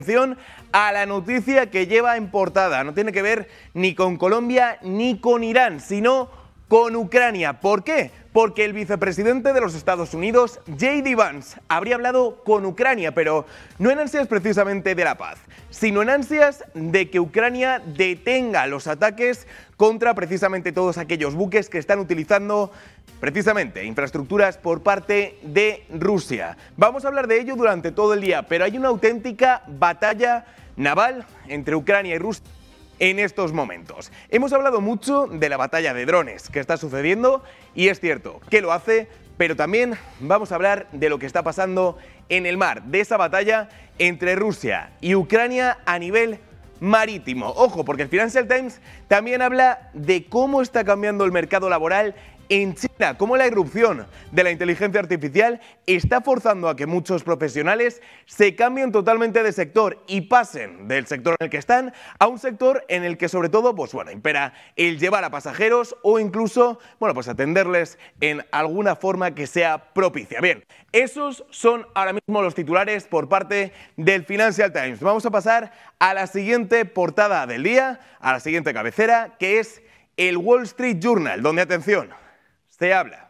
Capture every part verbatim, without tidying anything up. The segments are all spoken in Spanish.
Atención a la noticia que lleva en portada. No tiene que ver ni con Colombia ni con Irán, sino con Ucrania. ¿Por qué? Porque el vicepresidente de los Estados Unidos, J D Vance, habría hablado con Ucrania, pero no en ansias precisamente de la paz, sino en ansias de que Ucrania detenga los ataques contra precisamente todos aquellos buques que están utilizando precisamente infraestructuras por parte de Rusia. Vamos a hablar de ello durante todo el día, pero hay una auténtica batalla naval entre Ucrania y Rusia en estos momentos. Hemos hablado mucho de la batalla de drones que está sucediendo y es cierto que lo hace, pero también vamos a hablar de lo que está pasando en el mar, de esa batalla entre Rusia y Ucrania a nivel marítimo. Ojo, porque el Financial Times también habla de cómo está cambiando el mercado laboral en China, cómo la irrupción de la inteligencia artificial está forzando a que muchos profesionales se cambien totalmente de sector y pasen del sector en el que están a un sector en el que sobre todo, pues bueno, impera el llevar a pasajeros o incluso, bueno, pues atenderles en alguna forma que sea propicia. Bien, esos son ahora mismo los titulares por parte del Financial Times. Vamos a pasar a la siguiente portada del día, a la siguiente cabecera, que es el Wall Street Journal, donde, atención, se habla,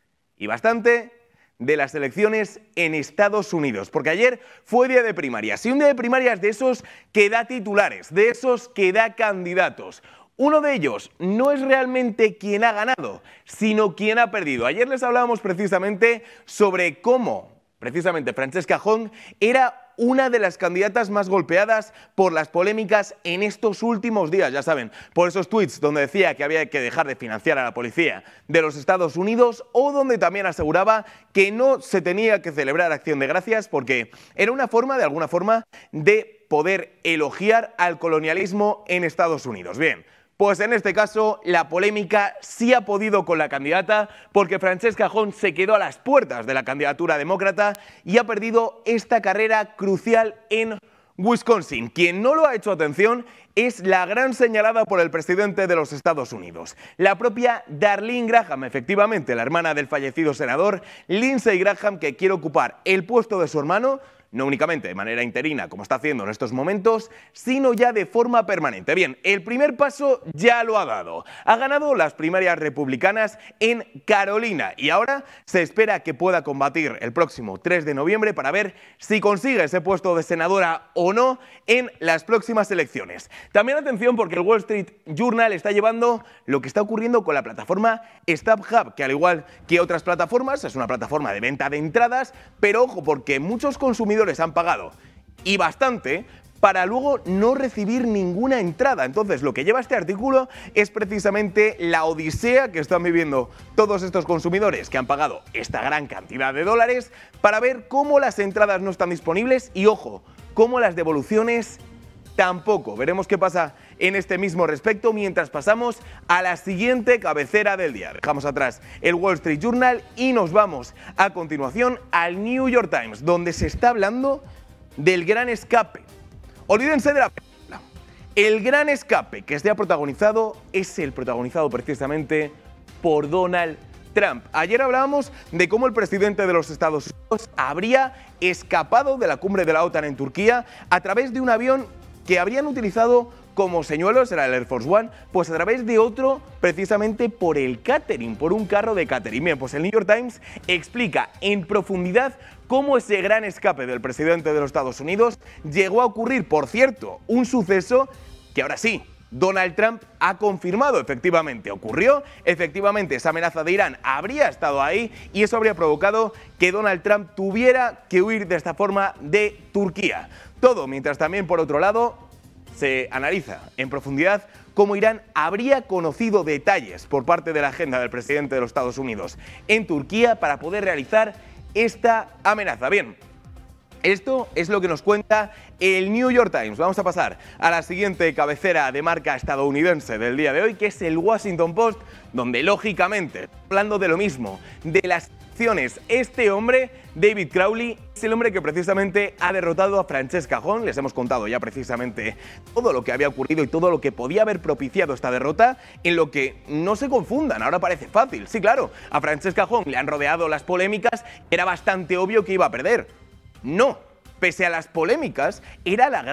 y bastante, de las elecciones en Estados Unidos, porque ayer fue día de primarias, y un día de primarias de esos que da titulares, de esos que da candidatos. Uno de ellos no es realmente quien ha ganado, sino quien ha perdido. Ayer les hablábamos precisamente sobre cómo, precisamente, Francesca Hong era una de las candidatas más golpeadas por las polémicas en estos últimos días, ya saben, por esos tweets donde decía que había que dejar de financiar a la policía de los Estados Unidos o donde también aseguraba que no se tenía que celebrar Acción de Gracias porque era una forma, de alguna forma, de poder elogiar al colonialismo en Estados Unidos. Bien, pues en este caso la polémica sí ha podido con la candidata porque Francesca Hong se quedó a las puertas de la candidatura demócrata y ha perdido esta carrera crucial en Wisconsin. Quien no lo ha hecho, atención, es la gran señalada por el presidente de los Estados Unidos, la propia Darlene Graham, efectivamente la hermana del fallecido senador Lindsey Graham, que quiere ocupar el puesto de su hermano, no únicamente de manera interina, como está haciendo en estos momentos, sino ya de forma permanente. Bien, el primer paso ya lo ha dado. Ha ganado las primarias republicanas en Carolina y ahora se espera que pueda combatir el próximo tres de noviembre para ver si consigue ese puesto de senadora o no en las próximas elecciones. También atención porque el Wall Street Journal está llevando lo que está ocurriendo con la plataforma StubHub, que al igual que otras plataformas, es una plataforma de venta de entradas, pero ojo, porque muchos consumidores han pagado y bastante para luego no recibir ninguna entrada. Entonces, lo que lleva este artículo es precisamente la odisea que están viviendo todos estos consumidores que han pagado esta gran cantidad de dólares para ver cómo las entradas no están disponibles y, ojo, cómo las devoluciones tampoco. Veremos qué pasa en este mismo respecto mientras pasamos a la siguiente cabecera del día. Dejamos atrás el Wall Street Journal y nos vamos a continuación al New York Times, donde se está hablando del gran escape. Olvídense de la película. El gran escape que se ha protagonizado es el protagonizado precisamente por Donald Trump. Ayer hablábamos de cómo el presidente de los Estados Unidos habría escapado de la cumbre de la OTAN en Turquía a través de un avión que habrían utilizado como señuelos, era el Air Force One, pues a través de otro precisamente por el catering, por un carro de catering. Bien, pues el New York Times explica en profundidad cómo ese gran escape del presidente de los Estados Unidos llegó a ocurrir. Por cierto, un suceso que ahora sí, Donald Trump ha confirmado, efectivamente ocurrió, efectivamente esa amenaza de Irán habría estado ahí y eso habría provocado que Donald Trump tuviera que huir de esta forma de Turquía. Todo mientras también, por otro lado, se analiza en profundidad cómo Irán habría conocido detalles por parte de la agenda del presidente de los Estados Unidos en Turquía para poder realizar esta amenaza. Bien, esto es lo que nos cuenta el New York Times. Vamos a pasar a la siguiente cabecera de marca estadounidense del día de hoy, que es el Washington Post, donde lógicamente, hablando de lo mismo, de las elecciones, este hombre, David Crowley, es el hombre que precisamente ha derrotado a Francesca Hong. Les hemos contado ya precisamente todo lo que había ocurrido y todo lo que podía haber propiciado esta derrota, en lo que no se confundan, ahora parece fácil. Sí, claro, a Francesca Hong le han rodeado las polémicas, era bastante obvio que iba a perder. No, pese a las polémicas, era la gran